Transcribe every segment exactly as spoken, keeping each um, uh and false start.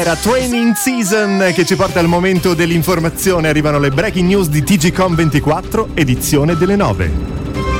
Era Training Season che ci porta al momento dell'informazione. Arrivano le breaking news di T G Com ventiquattro, edizione delle nove.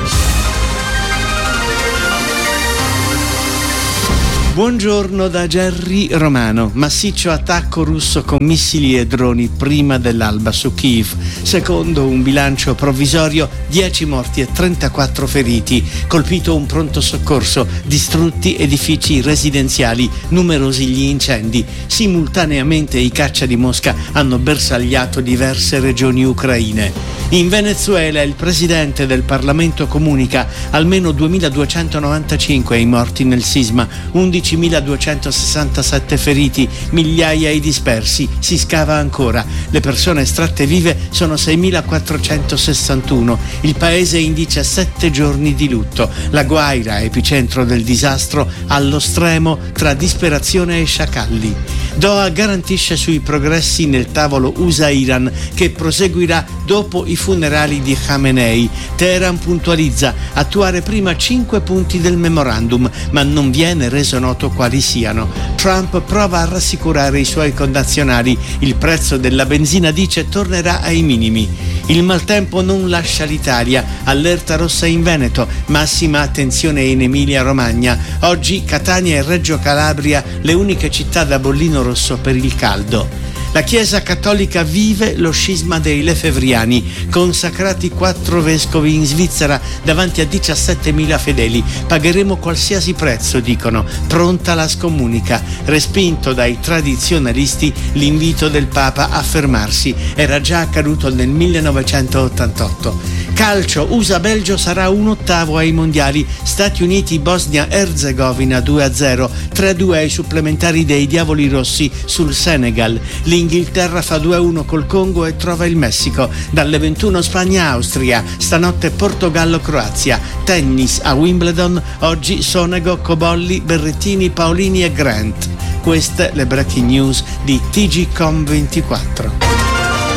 Buongiorno da Gerry Romano. Massiccio attacco russo con missili e droni prima dell'alba su Kiev. Secondo un bilancio provvisorio, dieci morti e trentaquattro feriti. Colpito un pronto soccorso, distrutti edifici residenziali, numerosi gli incendi. Simultaneamente i caccia di Mosca hanno bersagliato diverse regioni ucraine. In Venezuela il presidente del Parlamento comunica almeno duemiladuecentonovantacinque i morti nel sisma, undicimiladuecentosessantasette feriti, migliaia i dispersi, si scava ancora. Le persone estratte vive sono seimilaquattrocentosessantuno. Il paese indice sette giorni di lutto. La Guaira, epicentro del disastro, allo stremo tra disperazione e sciacalli. Doha garantisce sui progressi nel tavolo U S A-Iran che proseguirà dopo i funerali di Khamenei. Teheran puntualizza attuare prima cinque punti del memorandum, ma non viene reso noto quali siano. Trump prova a rassicurare i suoi connazionali. Il prezzo della benzina, dice, tornerà ai minimi. Il maltempo non lascia l'Italia. Allerta rossa in Veneto, massima attenzione in Emilia-Romagna. Oggi Catania e Reggio Calabria le uniche città da bollino rosso per il caldo. La Chiesa Cattolica vive lo scisma dei Lefebvriani, consacrati quattro vescovi in Svizzera davanti a diciassettemila fedeli. Pagheremo qualsiasi prezzo, dicono. Pronta la scomunica. Respinto dai tradizionalisti l'invito del Papa a fermarsi. Era già accaduto nel millenovecentottantotto. Calcio, U S A-Belgio sarà un ottavo ai mondiali. Stati Uniti-Bosnia-Erzegovina due a zero, tre a due ai supplementari dei Diavoli Rossi sul Senegal. L'Inghilterra fa due a uno col Congo e trova il Messico. Dalle ventuno Spagna-Austria, stanotte Portogallo-Croazia. Tennis a Wimbledon, oggi Sonego, Cobolli, Berrettini, Paolini e Grant. Queste le breaking news di T G Com ventiquattro.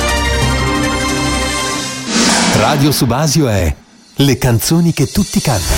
Radio Subasio è le canzoni che tutti cantano.